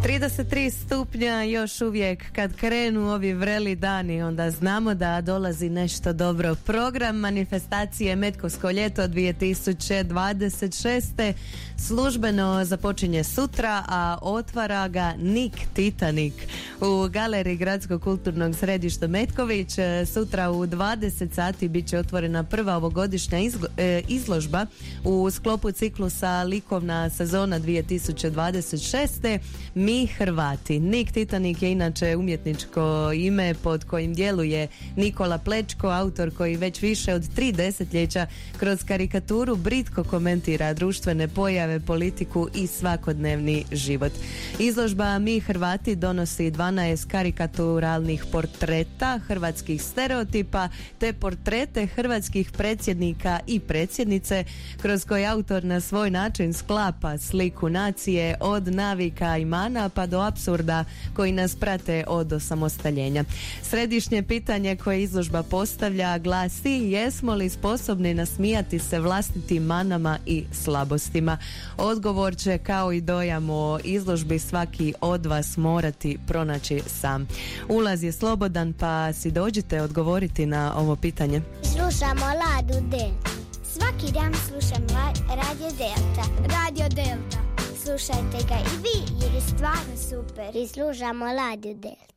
33 stupnja još uvijek. Kad krenu ovi vreli dani, onda znamo da dolazi nešto dobro. Program manifestacije Metkovsko ljeto 2026. službeno započinje sutra, a otvara ga Nik Titanik u galeriji Gradskog kulturnog središta Metković. Sutra u 20 sati bit će otvorena prva ovogodišnja izložba u sklopu ciklusa Likovna sezona 2026. Mi Hrvati. Nik Titanik je inače umjetničko ime pod kojim djeluje Nikola Plečko, autor koji već više od 3 desetljeća kroz karikaturu britko komentira društvene pojave, politiku i svakodnevni život. Izložba Mi Hrvati donosi 12 karikaturalnih portreta hrvatskih stereotipa te portrete hrvatskih predsjednika i predsjednice, kroz koje autor na svoj način sklapa sliku nacije od navika i mana pa do apsurda koji nas prate od osamostaljenja. Središnje pitanje koje izložba postavlja glasi: jesmo li sposobni nasmijati se vlastitim manama i slabostima? Odgovor će, kao i dojam o izložbi, svaki od vas morati pronaći sam. Ulaz je slobodan, pa si dođite odgovoriti na ovo pitanje. Slušamo Ladu Delta. Svaki dan slušam Radio Delta. Radio Delta. Slušajte ga i vi jer je stvarno super. I slušamo Radio Delta.